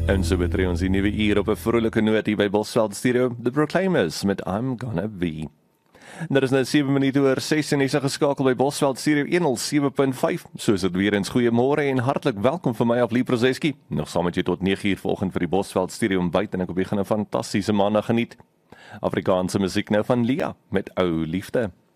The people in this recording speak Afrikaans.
En so betree ons die nuwe uur op 'n vrolike noot hier by Bosveld Studio, The Proclaimers met I'm Gonna Be. Daar is nou 7 minute oor 6 en is geskakel by Bosveld Studio 107.5. Soos dit weer eens goeiemôre en hartlik welkom vir my Aflie Prozeski. Nog saam met jy tot 9 uur vanoggend vir die Bosveld Studio ontbyt en ek hoop jy gaan 'n fantastiese maandag geniet. Afrikaanse musiek nou van Lia met Ou Liefde.